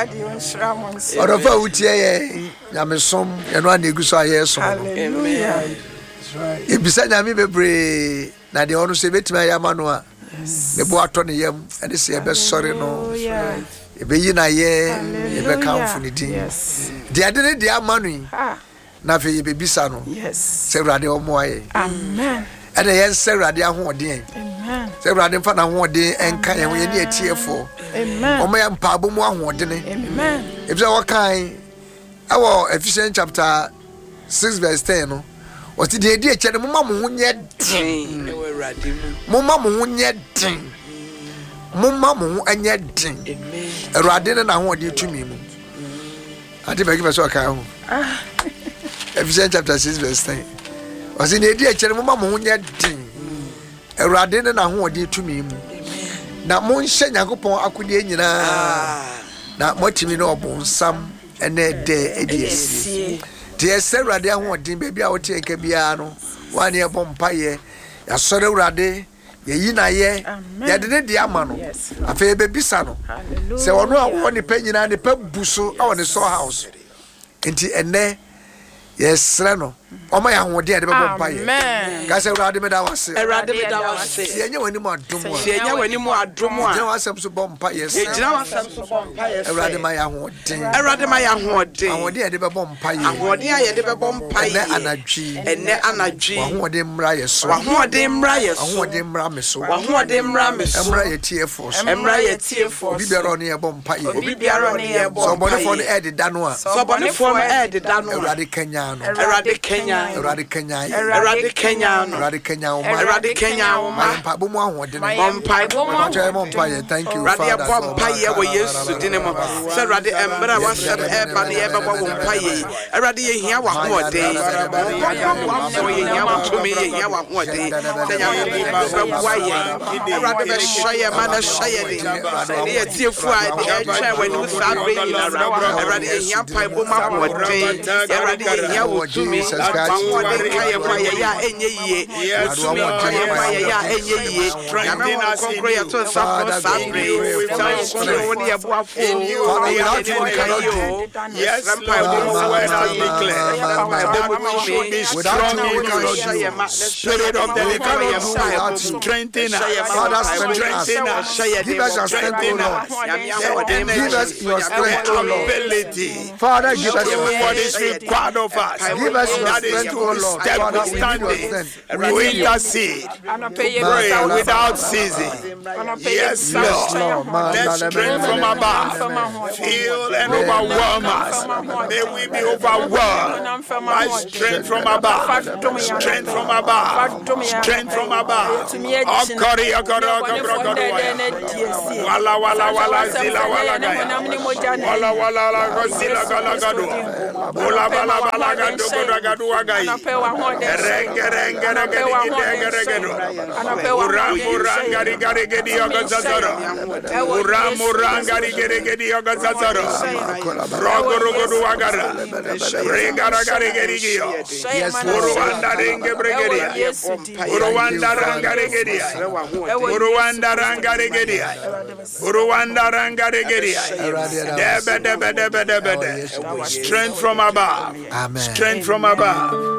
Orofa utie nyamesom eno anegu so ayeso. Hallelujah. Ebisa nyame bebre na de ono se betima ayama no a ne bo ato ne yam ene se ebe sori no. Ebe yi na ye ebe kamfo ne din. De ade ne de amanu na fe ye bebisa no. Se urade omo aye. Amen. Ene ye se urade ahoden. Amen. Se urade mfa na ahoden enka ye ye ne etiefo. Amen. Omo ya mpaabo mu ahoden. Amen. Ebisa wakan awo Ephesians chapter 6 verse 10 no. Oti de edi eche ne mama mo hunye din. Mama mo hunye din. Mama mo anya din. Erade ne na ho de tumi mu. Ade be give us wakan ho. Ephesians chapter 6 verse 10. Oti de edi eche ne mama mo hunye din. Erade ne na ho de tumi mu. Na mo nhye Yakobon akode nyina. Na motimi no obonsam ene de ediesi. Dear Serade ahoden baby a wote enka bia no wane e bompaye ya sore urade ye yina ye ya de de ama no afa be bisa no se wono a wo ne pa nyina ne pa buso a woni so house enti ene yesre no oma ya hoden de be bompaye ka se urade me da wase ye nya wani mu adom a ye nya wani mu adom a nya wasem so bompaye se nya wasem so bompaye urade ma ya hoden ahoden de be bompaye ahoden a ye de be bompaye ene anadwi ahoden mra ye so ahoden mra me so emra ye tiefo bibero ne ye bompaye so bonefo ne edi da no a urade Kenya no Erade Kenya pa bo mu ahode ne thank you Father bompa ye wo Yesu dinemo se Erade embra wasem eba ne eba bo bompa ye Erade ye hia wa hoode so ye hia wa tumi ye hia wa hoode se nya be wa ye Erade be shoye mana shoye de ye tiefu a de twa wani sa be ni na Erade ye hia pa bo ma hoode Erade ye hia wo tumi Erade kaya kwa ya enye ye tumi kaya kwa ya enye ye strengthen us in you Father sabre so woni ya boafo yes Lord as declare we should be strong in you Spirit of the living God strengthen us Father strengthen us give us your strength give us your strength ability Father give us what is required of us give us your that is strength to be standing we intercede pray without ceasing yes Lord let strength from above feel and overwhelm us may we be overwhelmed by strength from above strength from above strength from above okori wala wala wala zila wala gaya wala wala la zila gala gado wala wala wala gado gado wagai renge uram gari gari gedi ogazazaro uram gari gedi ogazazaro rogo wagara regara gari gedi uruanda renge bregedia uruanda rangare gedia uruanda rangare gedia uruanda rangare gedia debe strength from above Amen. Strength from above